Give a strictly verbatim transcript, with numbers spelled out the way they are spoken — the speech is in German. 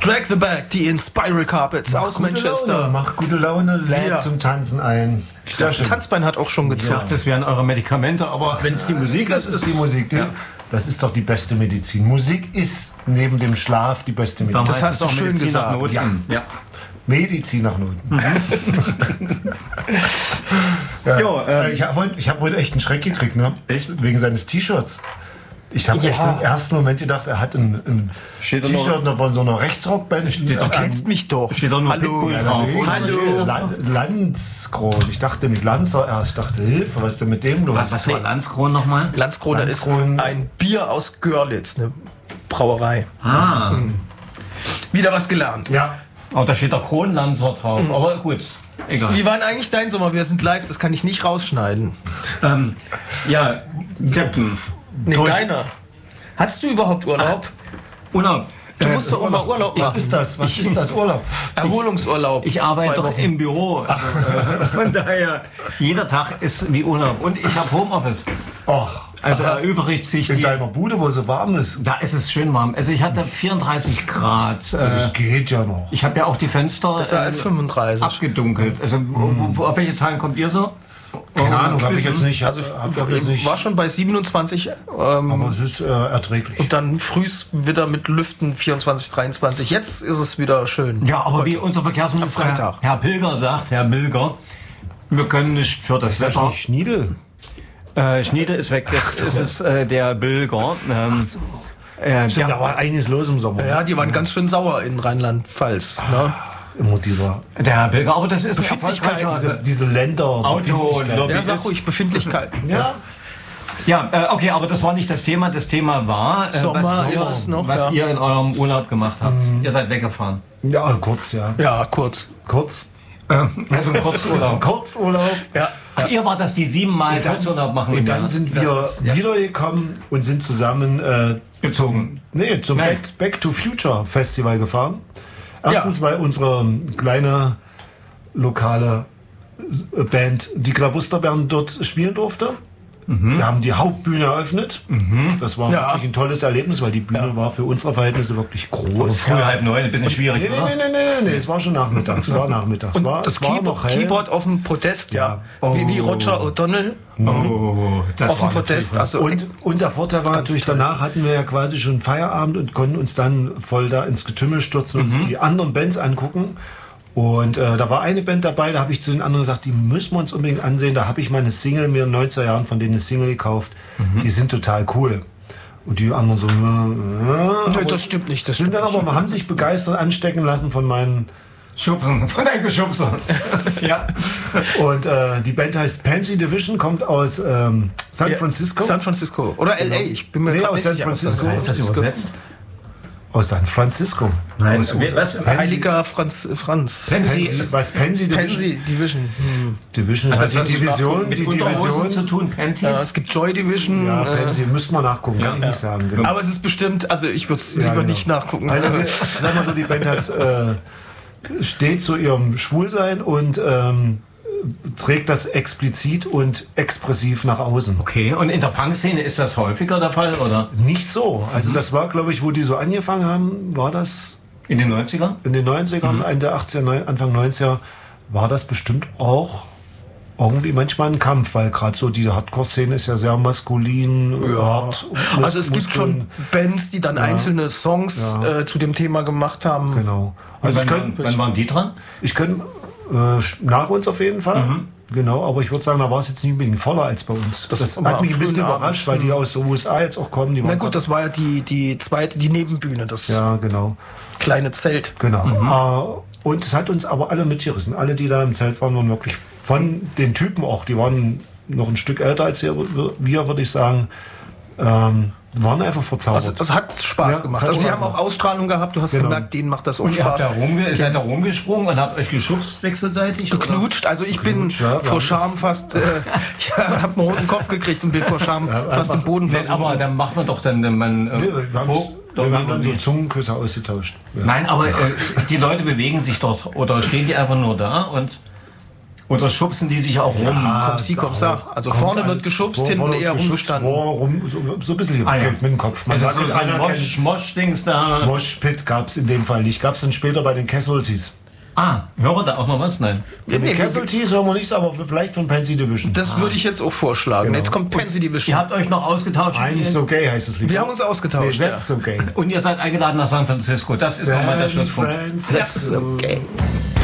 Drag the Back, die Inspiral Carpets Mach aus gute Manchester. Laune, mach gute Laune, lädt Ja. zum Tanzen ein. Sehr schön. Tanzbein hat auch schon gezogen. Ja, das wären eure Medikamente, aber wenn es die Musik Das ist, ist die Musik. Ja. Das ist doch die beste Medizin. Musik ist neben dem Schlaf die beste Medizin. Das hast du schön Medizin gesagt. nach Not. Ja. Ja. Medizin nach Noten. ja, Jo, ähm, äh, ich habe heute, ich hab heute echt einen Schreck gekriegt, ne? Echt? Wegen seines T-Shirts. Ich habe Ja. echt im ersten Moment gedacht, er hat ein, ein Steht da T-Shirt noch- von so einer Rechtsrockband. Steht da Du kein- kennst mich doch. Steht da nur Hallo. Pitbull Ja, drauf. deswegen, Hallo. Lan- Landskron. Ich dachte mit Lanzer erst. Ich dachte, Hilfe, was ist denn mit dem los? Was, was war Landskron nochmal? Landskroner Landskron. ist ein Bier aus Görlitz, eine Brauerei. Ah, Wieder was gelernt. Ja, oh, da steht der Kronlanzer drauf, aber gut, egal. Wie war denn eigentlich dein Sommer? Wir sind live, das kann ich nicht rausschneiden. Ähm, ja, Captain, Nee, Durch- deiner. Hattest du überhaupt Urlaub? Urlaub. Du musst doch immer Urlaub was machen. ist das? Was ist das? Urlaub? Erholungsurlaub. Ich arbeite Zwei doch Wochen. im Büro. Also, äh, von daher, jeder Tag ist wie Urlaub. Und ich habe Homeoffice. Ach, Also erübrigt sich in die... deiner Bude, wo es so warm ist. Da ist es schön warm. Also ich hatte vierunddreißig Grad. Äh, Das geht ja noch. ich habe ja auch die Fenster Besser als fünfunddreißig. abgedunkelt. Also wo, wo, auf welche Zahlen kommt ihr so? Keine Ahnung, habe ich Wissen? jetzt nicht. Also hab, hab jetzt nicht. war schon bei siebenundzwanzig ähm, Aber es ist äh, erträglich. und dann frühs wieder mit Lüften vierundzwanzig, dreiundzwanzig. Jetzt ist es wieder schön. Ja, aber wie unser Verkehrsminister Am Freitag. Herr Pilger sagt, Herr Pilger, wir können nicht für das Ist das Wetter. nicht Schniedel? Äh, Schniede ist weg, jetzt ist es äh, der Pilger. Ähm, Ach so. Äh, Stimmt, der, da war einiges los im Sommer. Ja, die waren ganz schön sauer in Rheinland-Pfalz. Ne? Immer dieser, der Herr Pilger, aber das ist ein Befindlichkeit, erfolgreicher... diese Länder. Auto, Lobby. Ja, sag ruhig, Befindlichkeit. Ja, Ja, äh, okay, aber das war nicht das Thema. Das Thema war, äh, Sommer was, ist es noch, was ja. ihr in eurem Urlaub gemacht habt. Mhm. Ihr seid weggefahren. ja, kurz, ja. Ja, kurz. Kurz. Äh, also ein Kurzurlaub. Kurzurlaub. Ja. Ach, ihr wart das, die siebenmal Und dann- Kurzurlaub machen. Und im dann Jahr. sind Das wir ist, ja, wiedergekommen und sind zusammen äh, gezogen. nee, zum Nein. Back, Back to Future Festival gefahren. Erstens, weil unsere kleine lokale äh, Band, die Klabusterband, dort spielen durfte. Wir haben die Hauptbühne eröffnet. Das war Ja. wirklich ein tolles Erlebnis, weil die Bühne war für unsere Verhältnisse wirklich groß. Früh halb neun, ein bisschen schwierig, Nee, nee, oder? nee, nee, nee, nee, es war schon nachmittags. Es war nachmittags. Es war, Das es war Keyboard, noch hell. Keyboard auf dem Podest, ja. Ja. Wie, wie Oh. Roger O'Donnell Oh, das auf dem war Podest. Also, Und, und der Vorteil war natürlich, toll. danach hatten wir ja quasi schon Feierabend und konnten uns dann voll da ins Getümmel stürzen und uns die anderen Bands angucken. Und äh, da war eine Band dabei, da habe ich zu den anderen gesagt, die müssen wir uns unbedingt ansehen. Da habe ich meine Single mir in den neunziger Jahren von denen eine Single gekauft. Die sind total cool. Und die anderen so, äh, äh, Nö, das stimmt nicht. Das sind stimmt dann nicht. aber, haben sich begeistert anstecken lassen von meinen. Schubsen, von deinem Geschubser. Ja. Und äh, die Band heißt Pansy Division, kommt aus ähm, San Ja, Francisco. San Francisco. Oder L A. Ich bin mir Nee, grad aus nicht San sicher. Francisco. Was heißt das übersetzt? Aus San Francisco. Nein, aus, was? Pansy, Heiliger Franz. Franz. Pansy. Pansy, was Pansy Division? Pansy Division. Hm. Division ist Das die hat Division, mit die Unterhosen Division. zu tun, Panties. Ja, es gibt Joy Division. Ja, äh, Pansy, müsste man nachgucken, kann ich nicht sagen. Genau. aber es ist bestimmt, also ich würde es Ja, lieber genau. nicht nachgucken. Also, sag mal so, die Band hat, äh, steht zu ihrem Schwulsein und ähm, trägt das explizit und expressiv nach außen. Okay, und in der Punk-Szene ist das häufiger der Fall, oder? Nicht so. Also das war, glaube ich, wo die so angefangen haben, war das In den neunzigern? in den neunzigern, Ende achtziger, neun- Anfang neunziger, war das bestimmt auch irgendwie manchmal ein Kampf, weil gerade so die Hardcore-Szene ist ja sehr maskulin. Ja. hart, Mus- Also es gibt Muskeln. schon Bands, die dann einzelne Songs Ja. äh, zu dem Thema gemacht haben. Genau. Also ich wann, könnte wann waren die dran? ich könnt, äh, nach uns auf jeden Fall. Genau, aber ich würde sagen, da war es jetzt nicht unbedingt voller als bei uns. Das, Das hat war mich ein am bisschen frühen überrascht, Abend. weil die aus den U S A jetzt auch kommen. Die Na waren gut, grad- das war ja die, die zweite, die Nebenbühne, das ja, genau. kleine Zelt. Genau. Äh, und es hat uns aber alle mitgerissen. Alle, die da im Zelt waren, waren wirklich von den Typen auch, die waren noch ein Stück älter als wir, wir würde ich sagen, ähm, waren einfach verzaubert. Also das hat Spaß Ja, gemacht. das hat Also die Spaß haben auch gemacht. Ausstrahlung gehabt, du hast Genau. gemerkt, denen macht das auch Und ihr habt Spaß. da rumge seid da rumgesprungen und habt euch geschubst wechselseitig? oder? Geknutscht, also ich bin Geknutscht, ja, vor wir Scham fast, äh, ich habe einen roten Kopf gekriegt und bin vor Scham fast im Boden Nein, versunken. aber dann macht man doch dann, wenn man... Äh, Nee, wir haben, wo- wir haben dann so wie? Zungenküsse ausgetauscht. Ja. Nein, aber äh, die Leute bewegen sich dort oder stehen die einfach nur da und... Oder schubsen die sich auch rum? Ja, Komm sie, komm sa. Also vorne wird geschubst, vor- hinten vor- eher geschubst, rumgestanden. vor, rum, so, so ein bisschen Ah, ja. mit dem Kopf. Man Also sagt, so, so ein einer Mosch, kennt- Mosch-Dings da. Moshpit gab es in dem Fall nicht. Gab es dann später bei den Casualties. Ah, hören wir da auch noch was? Nein. Ja, Von den nee, Casualties hören wir nichts, aber vielleicht von Pansy Division. Das würde ich jetzt auch vorschlagen. Genau. Jetzt kommt Pansy Division. Ihr habt euch noch ausgetauscht. I'm und so ihr, gay heißt das Lied. Wir haben uns Nee, ausgetauscht. ja. that's so gay. und ihr seid eingeladen nach San Francisco. Das ist nochmal der San Schlusspunkt. Francisco. That's okay.